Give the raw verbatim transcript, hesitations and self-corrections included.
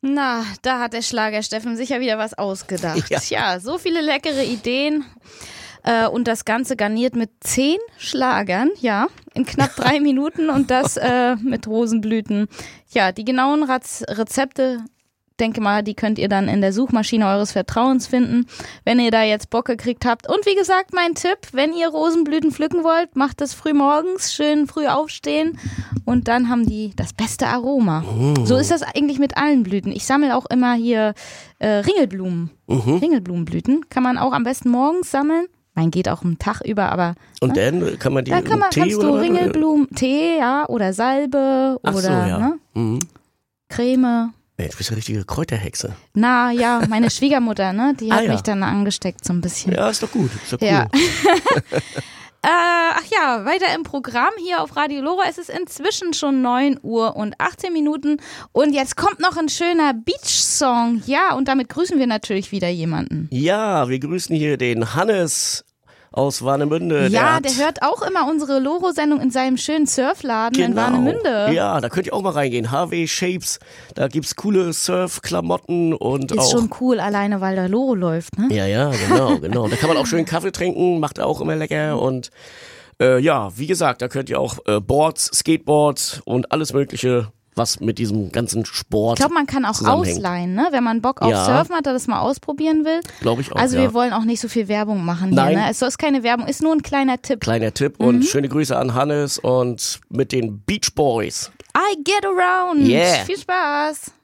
Na, da hat der Schlager-Steffen sicher wieder was ausgedacht. Ja, ja, so viele leckere Ideen. Äh, und das Ganze garniert mit zehn Schlagern, ja, in knapp drei Minuten und das äh, mit Rosenblüten. Ja, die genauen Rez- Rezepte, denke mal, die könnt ihr dann in der Suchmaschine eures Vertrauens finden, wenn ihr da jetzt Bock gekriegt habt. Und wie gesagt, mein Tipp, wenn ihr Rosenblüten pflücken wollt, macht das früh morgens, schön früh aufstehen und dann haben die das beste Aroma. Mm. So ist das eigentlich mit allen Blüten. Ich sammle auch immer hier äh, Ringelblumen. Mhm. Ringelblumenblüten kann man auch am besten morgens sammeln. Mein geht auch einen Tag über, aber. Und ne? Dann kann man die da kann man, Tee kannst oder du was? Ringelblumen, Tee, ja, oder Salbe Ach oder so, ja. ne? Mhm. Creme. Ey, du bist eine richtige Kräuterhexe. Na ja, meine Schwiegermutter, ne, die hat ah, ja. mich dann angesteckt so ein bisschen. Ja, ist doch gut, ist doch cool. Ja. Äh, ach ja, weiter im Programm hier auf Radio Lora. Es ist inzwischen schon neun Uhr und achtzehn Minuten und jetzt kommt noch ein schöner Beach-Song. Ja, und damit grüßen wir natürlich wieder jemanden. Ja, wir grüßen hier den Hannes aus Warnemünde. Ja, der, der hört auch immer unsere Loro-Sendung in seinem schönen Surfladen genau. in Warnemünde. Ja, da könnt ihr auch mal reingehen. H W Shapes, da gibt's coole Surf-Klamotten und Ist auch... Ist schon cool, alleine weil da Loro läuft, ne? Ja, ja, genau, genau. Da kann man auch schön Kaffee trinken, macht er auch immer lecker und äh, ja, wie gesagt, da könnt ihr auch äh, Boards, Skateboards und alles mögliche, was mit diesem ganzen Sport Ich glaube, man kann auch ausleihen, ne? Wenn man Bock auf ja. Surfen hat, das mal ausprobieren will. Glaube ich auch, Also ja. wir wollen auch nicht so viel Werbung machen hier, Nein. ne? Es ist keine Werbung, ist nur ein kleiner Tipp. Kleiner Tipp mhm. und schöne Grüße an Hannes und mit den Beach Boys. I get around. Yeah. Viel Spaß.